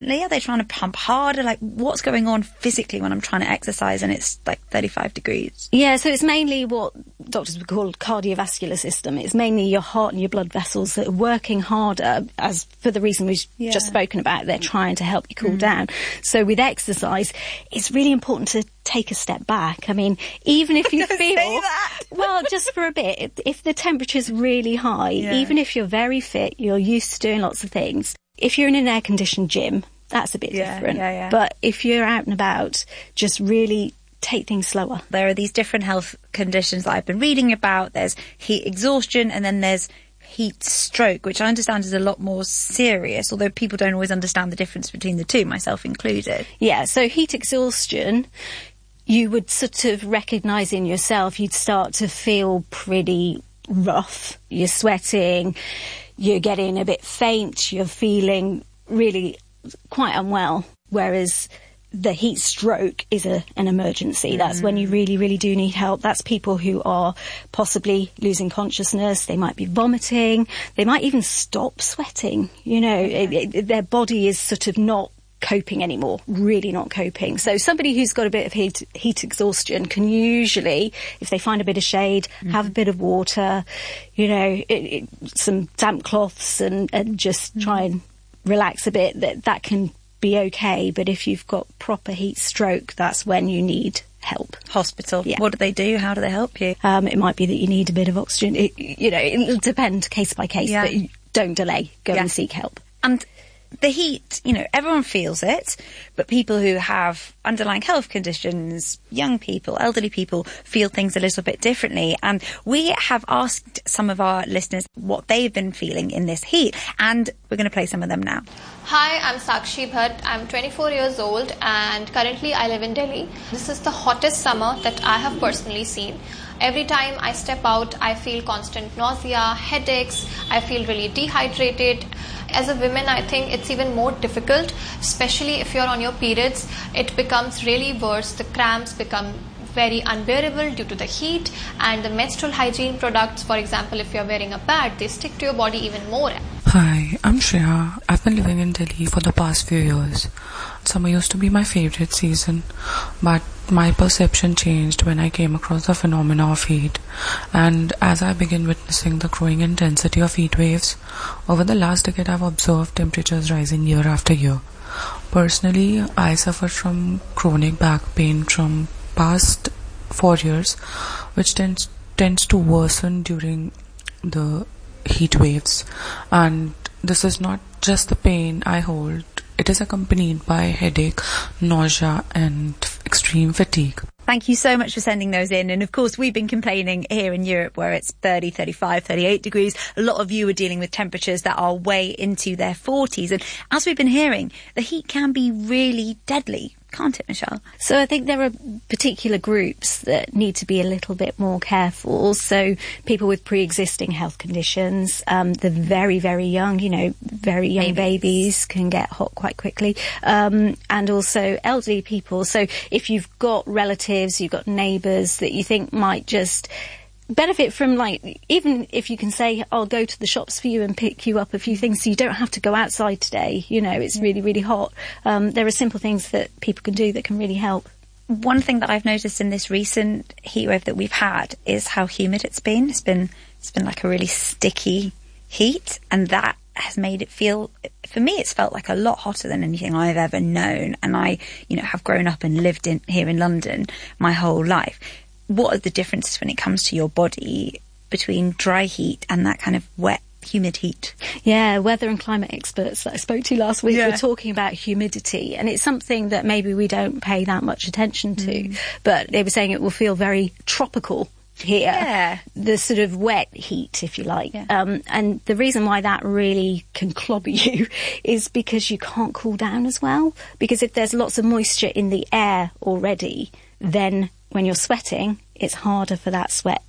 Are they trying to pump harder? Like, what's going on physically when I'm trying to exercise and it's like 35 degrees? Yeah, so it's mainly what doctors would call cardiovascular system. It's mainly your heart and your blood vessels that are working harder, as for the reason we've just spoken about. They're trying to help you cool down. So with exercise, it's really important to take a step back. I mean, even if you feel... Well, just for a bit. If the temperature's really high, even if you're very fit, you're used to doing lots of things. If you're in an air-conditioned gym, that's a bit different. But if you're out and about, just really take things slower. There are these different health conditions that I've been reading about. There's heat exhaustion and then there's heat stroke, which I understand is a lot more serious, although people don't always understand the difference between the two, myself included. Yeah, so heat exhaustion, you would sort of recognise in yourself, you'd start to feel pretty rough. You're sweating, you're getting a bit faint, you're feeling really quite unwell, whereas the heat stroke is an emergency. That's when you really, really do need help. That's people who are possibly losing consciousness. They might be vomiting. They might even stop sweating. You know, their body is sort of not coping anymore, really not coping. So somebody who's got a bit of heat exhaustion can usually, if they find a bit of shade, have a bit of water, you know, some damp cloths and just try and relax a bit, that can be okay. But if you've got proper heat stroke, that's when you need help. Hospital. Yeah. What do they do? How do they help you? It might be that you need a bit of oxygen. It'll depend case by case, but don't delay. Go and seek help. And the heat, you know, everyone feels it, but people who have underlying health conditions, young people, elderly people, feel things a little bit differently. And we have asked some of our listeners what they've been feeling in this heat, and we're going to play some of them now. Hi, I'm Sakshi Bhatt. I'm 24 years old and currently I live in Delhi. This is the hottest summer that I have personally seen. Every time I step out, I feel constant nausea, headaches, I feel really dehydrated. As a woman, I think it's even more difficult, especially if you're on your periods. It becomes really worse. The cramps become very unbearable due to the heat, and the menstrual hygiene products, for example, if you're wearing a pad, they stick to your body even more. Hi, I'm Shreya. I've been living in Delhi for the past few years. Summer used to be my favorite season, but my perception changed when I came across the phenomena of heat. And as I began witnessing the growing intensity of heat waves, over the last decade I've observed temperatures rising year after year. Personally, I suffer from chronic back pain from past 4 years, which tends to worsen during the heat waves. And this is not just the pain I hold, it is accompanied by headache, nausea and extreme fatigue. Thank you so much for sending those in. And of course, we've been complaining here in Europe where it's 30, 35, 38 degrees. A lot of you are dealing with temperatures that are way into their 40s. And as we've been hearing, the heat can be really deadly, can't it, Michelle? So I think there are particular groups that need to be a little bit more careful. So people with pre-existing health conditions, the very, very young, very young babies can get hot quite quickly, and also elderly people. So if you've got relatives, you've got neighbours that you think might just benefit from, even if you can say, I'll go to the shops for you and pick you up a few things so you don't have to go outside today, it's really, really hot. There are simple things that people can do that can really help. One thing that I've noticed in this recent heatwave that we've had is how humid it's been. It's been like a really sticky heat, and that has made it feel, for me, it's felt like a lot hotter than anything I've ever known. And I, have grown up and lived here in London my whole life. What are the differences when it comes to your body between dry heat and that kind of wet, humid heat? Yeah, weather and climate experts that I spoke to last week were talking about humidity, and it's something that maybe we don't pay that much attention to, but they were saying it will feel very tropical here, the sort of wet heat, if you like. And the reason why that really can clobber you is because you can't cool down as well, because if there's lots of moisture in the air already, then when you're sweating, it's harder for that sweat to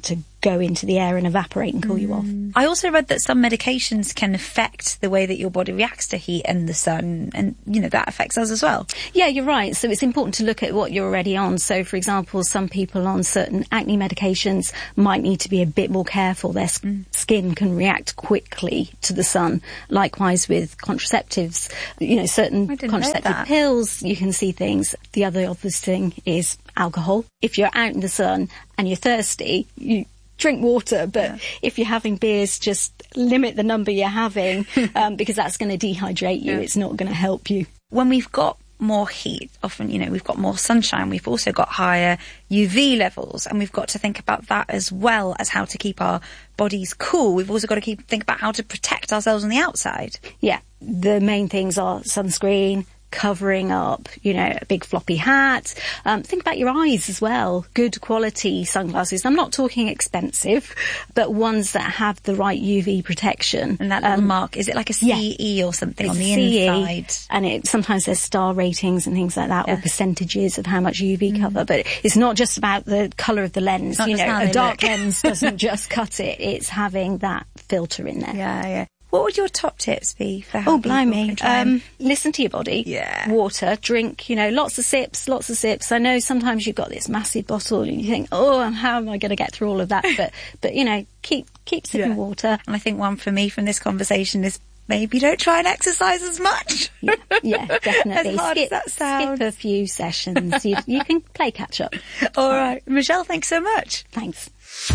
go into the air and evaporate and cool you off. I also read that some medications can affect the way that your body reacts to heat and the sun, and that affects us as well. Yeah, you're right. So it's important to look at what you're already on. So, for example, some people on certain acne medications might need to be a bit more careful. Their skin can react quickly to the sun. Likewise with contraceptives, certain contraceptive pills, you can see things. The other obvious thing is alcohol. If you're out in the sun and you're thirsty, you drink water, but if you're having beers, just limit the number you're having because that's going to dehydrate you. It's not going to help you. When we've got more heat, often, we've got more sunshine, we've also got higher UV levels, and we've got to think about that as well as how to keep our bodies cool. We've also got to think about how to protect ourselves on the outside. Yeah, the main things are sunscreen, covering up, a big floppy hat. Think about your eyes as well. Good quality sunglasses. I'm not talking expensive, but ones that have the right UV protection. And that little mark, is it like a CE or something on the inside? And sometimes there's star ratings and things like that, or percentages of how much UV cover. But it's not just about the colour of the lens. A dark lens doesn't just cut it. It's having that filter in there. Yeah. What would your top tips be for how people can try listen to your body. Yeah. Water, drink, lots of sips. I know sometimes you've got this massive bottle and you think, how am I going to get through all of that? But keep sipping water. And I think one for me from this conversation is maybe don't try and exercise as much. Yeah, definitely. As hard as that sounds. Skip a few sessions. You can play catch up. All right. Michelle, thanks so much. Thanks.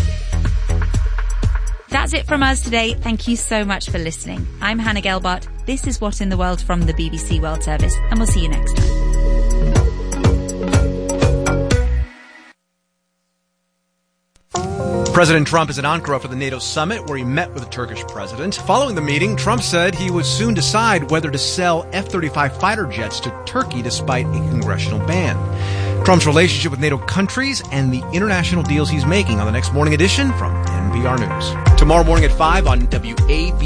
That's it from us today. Thank you so much for listening. I'm Hannah Gelbart. This is What in the World from the BBC World Service, and we'll see you next time. President Trump is in Ankara for the NATO summit, where he met with the Turkish president. Following the meeting, Trump said he would soon decide whether to sell F-35 fighter jets to Turkey despite a congressional ban. Trump's relationship with NATO countries and the international deals he's making on the next Morning Edition from NPR News. Tomorrow morning at 5 on WABC.